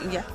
Ya.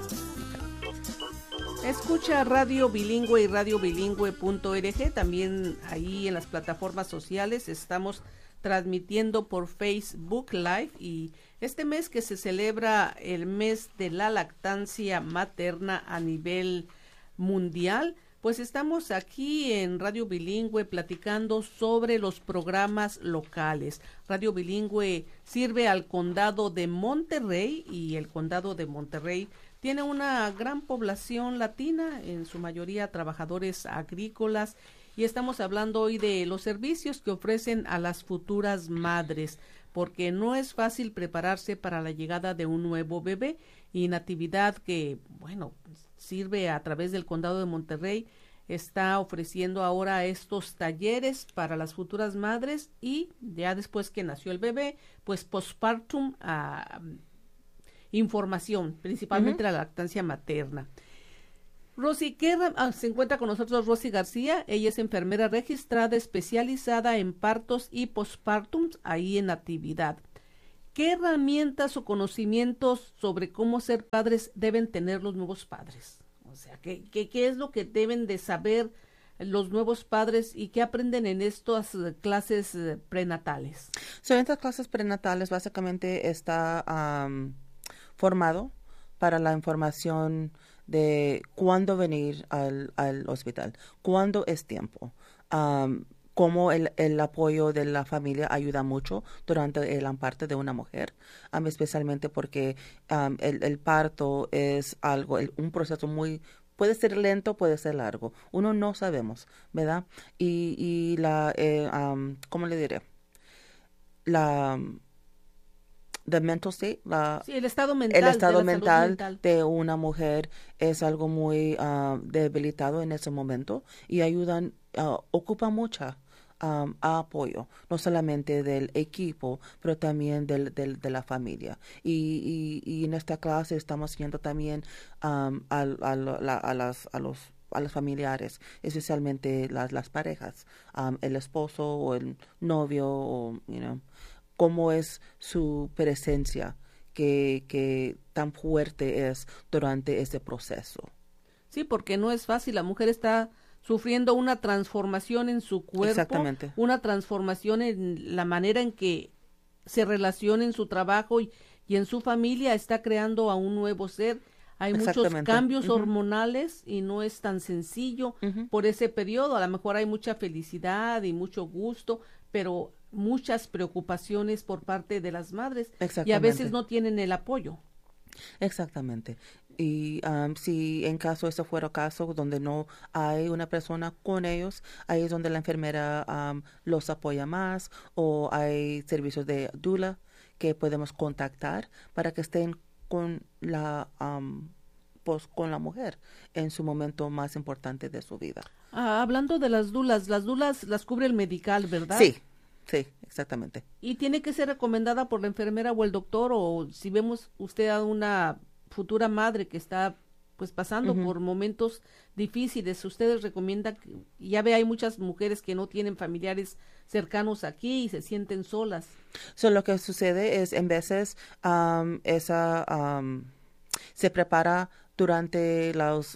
Escucha Radio Bilingüe y radiobilingüe.org. También ahí en las plataformas sociales estamos transmitiendo por Facebook Live, y este mes que se celebra el mes de la lactancia materna a nivel mundial, pues estamos aquí en Radio Bilingüe platicando sobre los programas locales. Radio Bilingüe sirve al condado de Monterrey, y el condado de Monterrey tiene una gran población latina, en su mayoría trabajadores agrícolas, y estamos hablando hoy de los servicios que ofrecen a las futuras madres, porque no es fácil prepararse para la llegada de un nuevo bebé. Y Natividad, que bueno, sirve a través del condado de Monterrey, está ofreciendo ahora estos talleres para las futuras madres, y ya después que nació el bebé, pues postpartum, información, principalmente la lactancia materna. Rosy, se encuentra con nosotros Rosy García. Ella es enfermera registrada especializada en partos y postpartum ahí en Natividad. ¿Qué herramientas o conocimientos sobre cómo ser padres deben tener los nuevos padres? O sea, ¿qué es lo que deben de saber los nuevos padres y qué aprenden en estas clases prenatales? En estas clases prenatales básicamente está formado para la información de cuándo venir al hospital, cuándo es tiempo, cómo el apoyo de la familia ayuda mucho durante el parte de una mujer, especialmente porque el parto es un proceso puede ser lento, puede ser largo, uno no sabemos, ¿verdad? Y ¿cómo le diré? The mental state, sí, el estado mental de una mujer es algo muy debilitado en ese momento, y ocupa mucha apoyo, no solamente del equipo, pero también de la familia. Y en esta clase estamos viendo también a los familiares, especialmente las parejas, el esposo o el novio, o cómo es su presencia, que tan fuerte es durante ese proceso. Sí, porque no es fácil. La mujer está sufriendo una transformación en su cuerpo. Exactamente. Una transformación en la manera en que se relaciona en su trabajo y en su familia. Está creando a un nuevo ser. Hay muchos cambios hormonales y no es tan sencillo por ese periodo. A lo mejor hay mucha felicidad y mucho gusto, pero muchas preocupaciones por parte de las madres, y a veces no tienen el apoyo. Exactamente. Y si en caso eso fuera caso donde no hay una persona con ellos, ahí es donde la enfermera los apoya más, o hay servicios de doula que podemos contactar para que estén con con la mujer en su momento más importante de su vida. Hablando de las doulas las cubre el medical, ¿verdad? Sí, exactamente. ¿Y tiene que ser recomendada por la enfermera o el doctor? O si vemos usted a una futura madre que está pues pasando por momentos difíciles, ustedes recomiendan, ya ve, hay muchas mujeres que no tienen familiares cercanos aquí y se sienten solas. Lo que sucede es, en veces, se prepara durante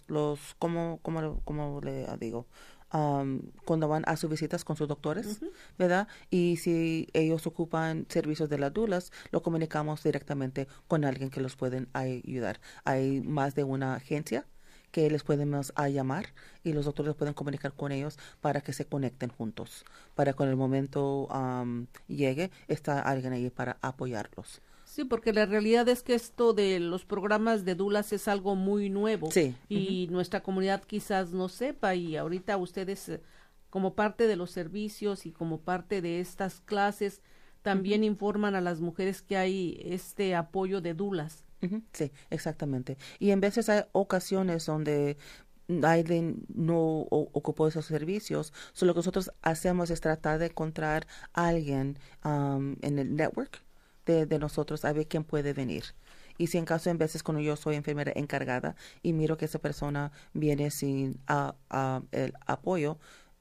¿cómo le digo? Cuando van a sus visitas con sus doctores, ¿verdad? Y si ellos ocupan servicios de las doulas, lo comunicamos directamente con alguien que los pueden ayudar. Hay más de una agencia que les podemos llamar, y los doctores pueden comunicar con ellos para que se conecten juntos, para cuando el momento llegue, está alguien ahí para apoyarlos. Sí, porque la realidad es que esto de los programas de doulas es algo muy nuevo. Sí. Y nuestra comunidad quizás no sepa, y ahorita ustedes como parte de los servicios y como parte de estas clases también informan a las mujeres que hay este apoyo de doulas. Sí, exactamente. Y en veces hay ocasiones donde alguien no ocupó esos servicios. Lo que nosotros hacemos es tratar de encontrar a alguien en el network de nosotros, a ver quién puede venir. Y si en caso, en veces cuando yo soy enfermera encargada y miro que esa persona viene sin el apoyo,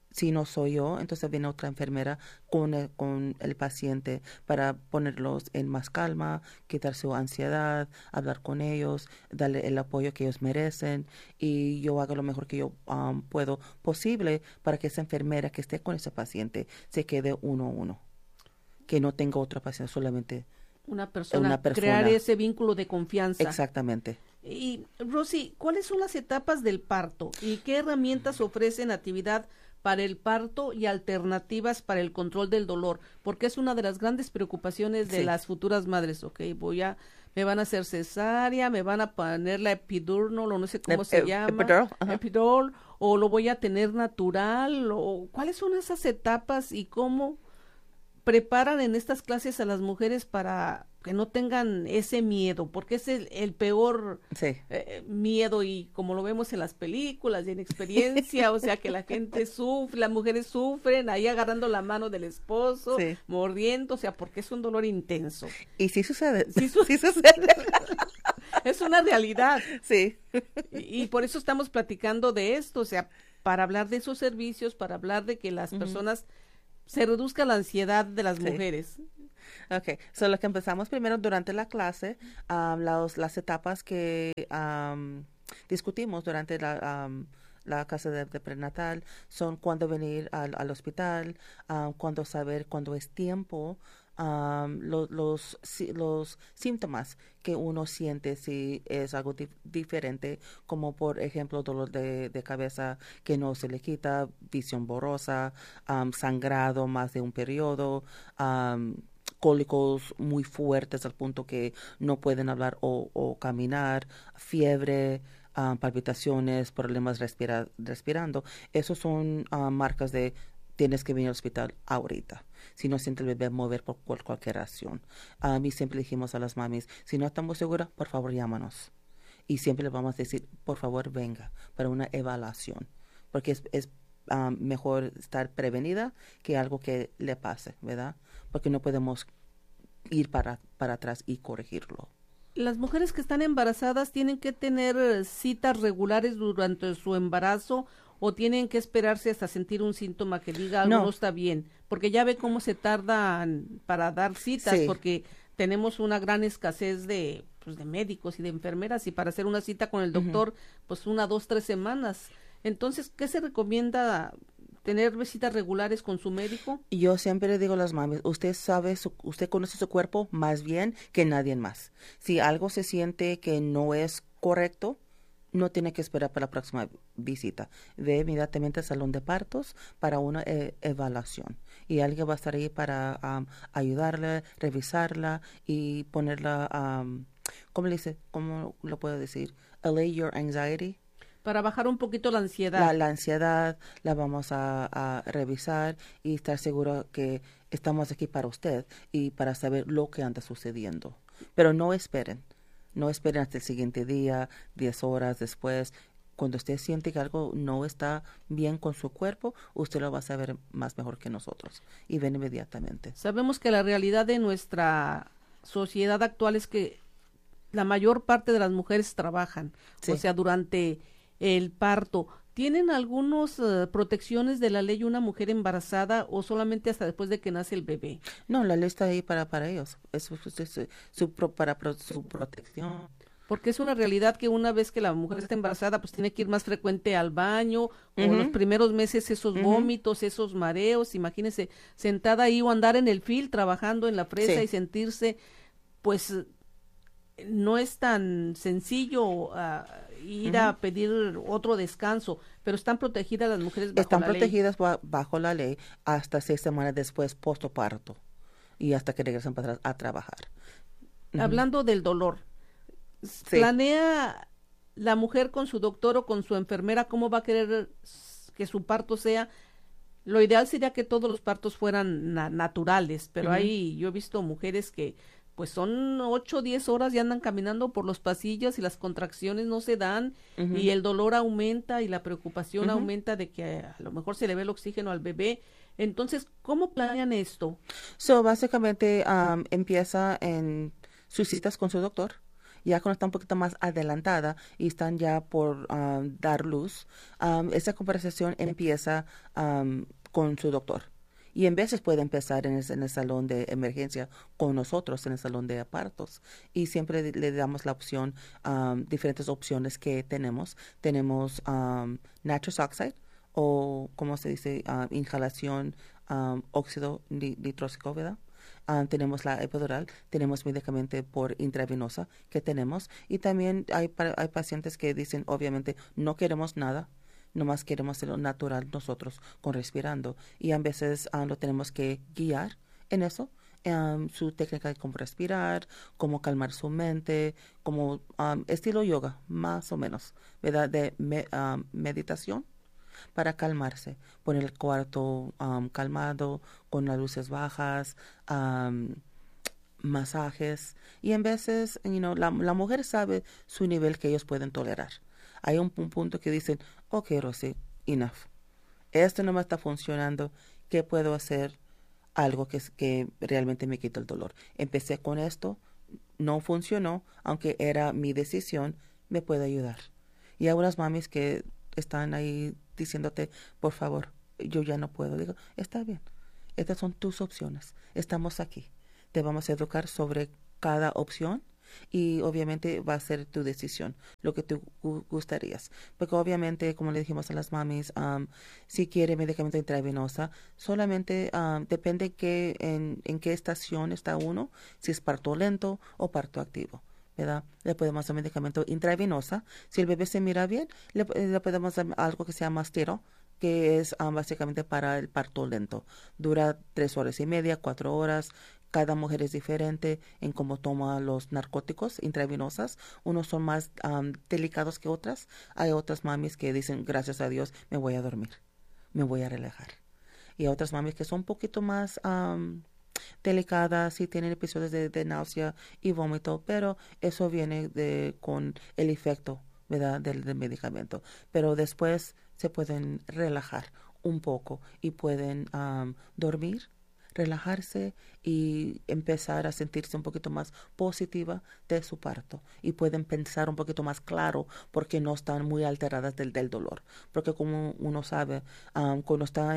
Si no soy yo, entonces viene otra enfermera con el paciente para ponerlos en más calma, quitar su ansiedad, hablar con ellos, darle el apoyo que ellos merecen y yo hago lo mejor que yo puedo posible para que esa enfermera que esté con ese paciente se quede uno a uno, que no tenga otra paciente, solamente una persona, una persona. Crear ese vínculo de confianza. Exactamente. Y Rosy, ¿cuáles son las etapas del parto y qué herramientas ofrece Natividad para el parto y alternativas para el control del dolor? Porque es una de las grandes preocupaciones de las futuras madres. Ok, me van a hacer cesárea, me van a poner la epidurno, o no sé cómo se llama, epidural, o lo voy a tener natural, o cuáles son esas etapas y cómo preparan en estas clases a las mujeres para que no tengan ese miedo, porque es el peor miedo, y como lo vemos en las películas y en experiencia, o sea, que la gente sufre, las mujeres sufren ahí agarrando la mano del esposo, mordiendo, o sea, porque es un dolor intenso. Y sí sucede. Sí sucede. Es una realidad. Sí. Y por eso estamos platicando de esto, o sea, para hablar de esos servicios, para hablar de que las personas se reduzca la ansiedad de las mujeres. Okay, so lo que empezamos primero durante la clase, las etapas que discutimos durante la clase de prenatal son cuándo venir al hospital, cuándo saber cuándo es tiempo, los síntomas que uno siente si es algo diferente, como por ejemplo dolor de cabeza que no se le quita, visión borrosa, sangrado más de un periodo, cólicos muy fuertes al punto que no pueden hablar o caminar, fiebre, palpitaciones, problemas respirando. Esos son marcas de tienes que venir al hospital ahorita. Si no siente el bebé mover por cualquier razón. Y siempre dijimos a las mamis, si no estamos seguras, por favor llámanos. Y siempre les vamos a decir, por favor venga para una evaluación. Porque es mejor estar prevenida que algo que le pase, ¿verdad? Porque no podemos ir para atrás y corregirlo. Las mujeres que están embarazadas tienen que tener citas regulares durante su embarazo, o tienen que esperarse hasta sentir un síntoma que diga algo no está bien, porque ya ve cómo se tardan para dar citas, porque tenemos una gran escasez de médicos y de enfermeras, y para hacer una cita con el doctor, pues 1, 2, 3 semanas. Entonces, ¿qué se recomienda? ¿Tener visitas regulares con su médico? Yo siempre le digo a las mamis, usted conoce su cuerpo más bien que nadie más. Si algo se siente que no es correcto, no tiene que esperar para la próxima visita. Ve inmediatamente al salón de partos para una evaluación. Y alguien va a estar ahí para ayudarle, revisarla y ponerla, ¿cómo le dice? ¿Cómo lo puedo decir? Allay your anxiety. Para bajar un poquito la ansiedad. La ansiedad la vamos a revisar y estar seguro que estamos aquí para usted y para saber lo que anda sucediendo. Pero no esperen hasta el siguiente día, 10 horas después. Cuando usted siente que algo no está bien con su cuerpo, usted lo va a saber más mejor que nosotros y ven inmediatamente. Sabemos que la realidad de nuestra sociedad actual es que la mayor parte de las mujeres trabajan, o sea, durante el parto. ¿Tienen algunas protecciones de la ley una mujer embarazada, o solamente hasta después de que nace el bebé? No, la ley está ahí para ellos. Es su protección. Porque es una realidad que una vez que la mujer está embarazada, pues tiene que ir más frecuente al baño, o los primeros meses esos vómitos, esos mareos. Imagínense, sentada ahí o andar en el field trabajando en la fresa y sentirse, pues no es tan sencillo ir a pedir otro descanso, pero están protegidas las mujeres bajo están la protegidas ley. Bajo la ley hasta 6 semanas después postparto y hasta que regresan para atrás a trabajar. Hablando del dolor, ¿planea la mujer con su doctor o con su enfermera cómo va a querer que su parto sea? Lo ideal sería que todos los partos fueran naturales, pero yo he visto mujeres que pues son 8, 10 horas y andan caminando por los pasillos y las contracciones no se dan y el dolor aumenta y la preocupación aumenta de que a lo mejor se le ve el oxígeno al bebé. Entonces, ¿cómo planean esto? Básicamente empieza en sus citas con su doctor Ya cuando está un poquito más adelantada y están ya por dar luz, esa conversación empieza con su doctor. Y en veces puede empezar en el salón de emergencia con nosotros, en el salón de partos. Y siempre le damos la opción, diferentes opciones que tenemos. Tenemos nitrous oxide, o, ¿cómo se dice? Inhalación, óxido nitrósico, ¿verdad? Tenemos la epidural, tenemos medicamento por intravenosa que tenemos. Y también hay pacientes que dicen, obviamente, no queremos nada. Nomás queremos hacerlo natural nosotros con respirando, y a veces lo tenemos que guiar en eso, su técnica de cómo respirar, cómo calmar su mente, como estilo yoga, más o menos, ¿verdad? De meditación para calmarse, poner el cuarto calmado, con las luces bajas, masajes, y en veces, la mujer sabe su nivel que ellos pueden tolerar. Hay un punto que dicen, ok, Rosy, enough. Esto no me está funcionando. ¿Qué puedo hacer? Algo que realmente me quita el dolor. Empecé con esto, no funcionó, aunque era mi decisión, me puede ayudar. Y hay unas mamis que están ahí diciéndote, por favor, yo ya no puedo. Digo, está bien, estas son tus opciones. Estamos aquí. Te vamos a educar sobre cada opción, y obviamente va a ser tu decisión, lo que tú gustarías. Porque obviamente, como le dijimos a las mamis, si quiere medicamento intravenosa, solamente depende en qué estación está uno, si es parto lento o parto activo, ¿verdad? Le podemos dar medicamento intravenosa. Si el bebé se mira bien, le podemos dar algo que se llama Stero, que es básicamente para el parto lento. Dura 3 horas y media, 4 horas. Cada mujer es diferente en cómo toma los narcóticos intravenosas. Unos son más delicados que otras. Hay otras mamis que dicen, gracias a Dios, me voy a dormir, me voy a relajar. Y hay otras mamis que son un poquito más delicadas y tienen episodios de náusea y vómito, pero eso viene con el efecto, ¿verdad?, del medicamento. Pero después se pueden relajar un poco y pueden dormir, relajarse y empezar a sentirse un poquito más positiva de su parto, y pueden pensar un poquito más claro porque no están muy alteradas del dolor. Porque como uno sabe, cuando está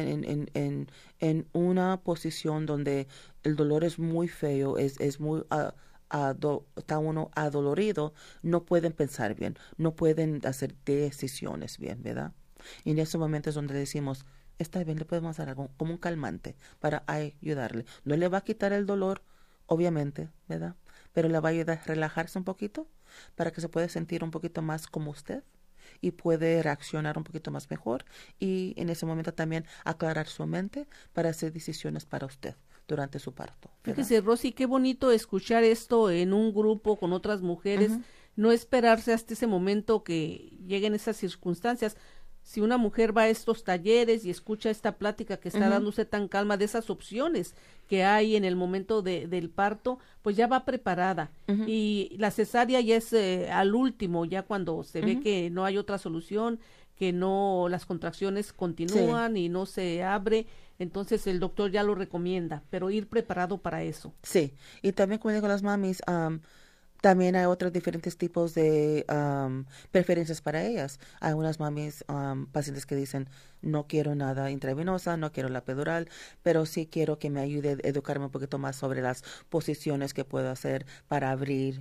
en una posición donde el dolor es muy feo, es muy está uno adolorido, no pueden pensar bien, no pueden hacer decisiones bien, ¿verdad? Y en esos momentos es donde decimos, está bien, le podemos dar algo como un calmante para ayudarle. No le va a quitar el dolor, obviamente, ¿verdad? Pero le va a ayudar a relajarse un poquito para que se pueda sentir un poquito más como usted y puede reaccionar un poquito más mejor, y en ese momento también aclarar su mente para hacer decisiones para usted durante su parto, ¿verdad? Fíjese, Rosy, qué bonito escuchar esto en un grupo con otras mujeres, no esperarse hasta ese momento que lleguen esas circunstancias. Si una mujer va a estos talleres y escucha esta plática que está dándose tan calma de esas opciones que hay en el momento del parto, pues ya va preparada. Y la cesárea ya es al último, ya cuando se ve que no hay otra solución, que no, las contracciones continúan y no se abre, entonces el doctor ya lo recomienda, pero ir preparado para eso. Sí, y también como digo las mamis, también hay otros diferentes tipos de preferencias para ellas. Hay unas mamis, pacientes que dicen, no quiero nada intravenosa, no quiero la epidural, pero sí quiero que me ayude a educarme un poquito más sobre las posiciones que puedo hacer para abrir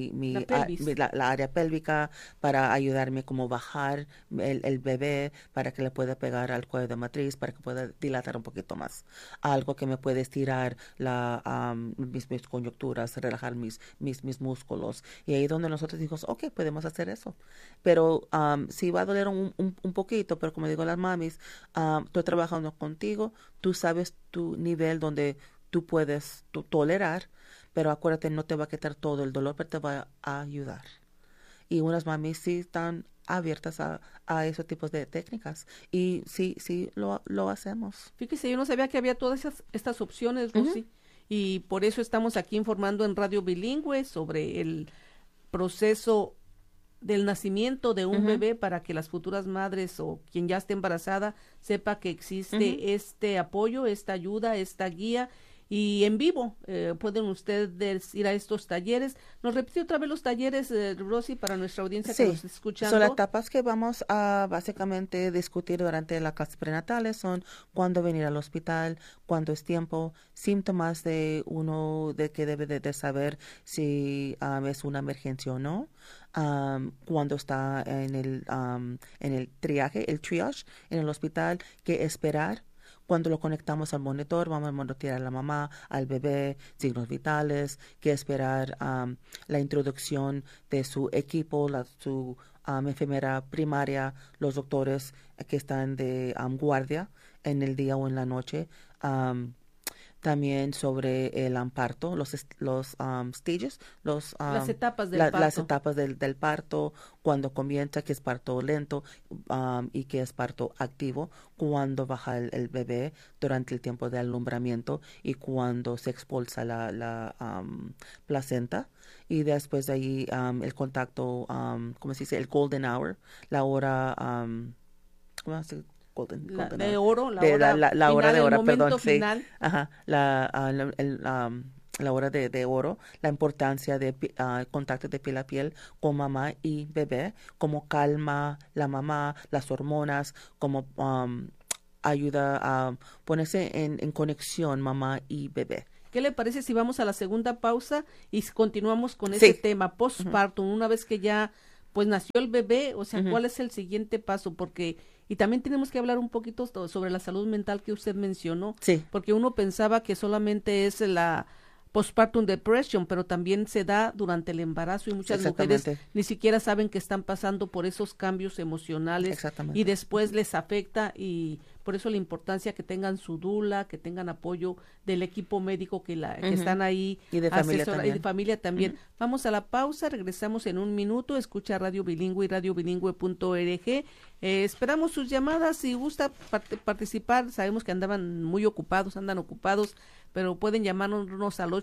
la área pélvica, para ayudarme como bajar el bebé, para que le pueda pegar al cuello de matriz, para que pueda dilatar un poquito más. Algo que me puede estirar mis coyunturas, relajar mis músculos. Y ahí donde nosotros dijimos, ok, podemos hacer eso. Pero sí va a doler un poquito, pero como digo las mamis, estoy trabajando contigo, tú sabes tu nivel donde tú puedes tolerar, pero acuérdate, no te va a quitar todo el dolor, pero te va a ayudar. Y unas mamis sí están abiertas a esos tipos de técnicas, y sí lo hacemos. Fíjese, yo no sabía que había todas estas opciones, Rosy, y por eso estamos aquí informando en Radio Bilingüe sobre el proceso del nacimiento de un bebé, para que las futuras madres o quien ya esté embarazada sepa que existe este apoyo, esta ayuda, esta guía, y en vivo. Pueden ustedes ir a estos talleres. Nos repite otra vez los talleres, Rosy, para nuestra audiencia que nos está escuchando. Son las etapas que vamos a básicamente discutir durante las clases prenatales son cuándo venir al hospital, cuándo es tiempo, síntomas de uno de que debe de saber si es una emergencia o no, cuando está en el triaje, el triage en el hospital, qué esperar. Cuando lo conectamos al monitor, vamos a monitorear a la mamá, al bebé, signos vitales, qué esperar, la introducción de su equipo, su enfermera primaria, los doctores que están de guardia en el día o en la noche. También sobre el parto, los stages, las etapas del parto. Las etapas del parto, cuando comienza, que es parto lento y que es parto activo, cuando baja el bebé durante el tiempo de alumbramiento y cuando se expulsa la placenta. Y después de ahí el contacto, ¿cómo se dice? El golden hour, la hora, ¿cómo se dice? De oro, la hora de oro, perdón, final. Sí. Ajá, la hora de oro, la importancia de contacto de piel a piel con mamá y bebé, como calma la mamá, las hormonas, como ayuda a ponerse en conexión mamá y bebé. ¿Qué le parece si vamos a la segunda pausa y continuamos con ese tema postpartum, una vez que ya pues nació el bebé? O sea, ¿cuál es el siguiente paso? Porque y también tenemos que hablar un poquito sobre la salud mental que usted mencionó, porque uno pensaba que solamente es la postpartum depression, pero también se da durante el embarazo y muchas mujeres ni siquiera saben que están pasando por esos cambios emocionales y después les afecta, y por eso la importancia que tengan su dula, que tengan apoyo del equipo médico que están ahí y de familia también. Vamos a la pausa, regresamos en un minuto. Escucha Radio Bilingüe y radiobilingüe.org. Esperamos sus llamadas. Si gusta participar, sabemos que andan ocupados, pero pueden llamarnos al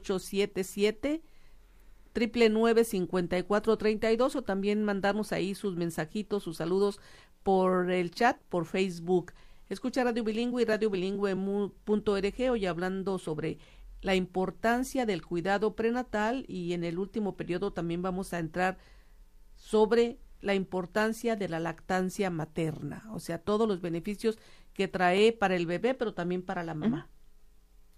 877-999-5432 o también mandarnos ahí sus mensajitos, sus saludos por el chat, por Facebook. Escucha Radio Bilingüe y radiobilingüe.org, hoy hablando sobre la importancia del cuidado prenatal, y en el último periodo también vamos a entrar sobre la importancia de la lactancia materna, o sea, todos los beneficios que trae para el bebé, pero también para la mamá.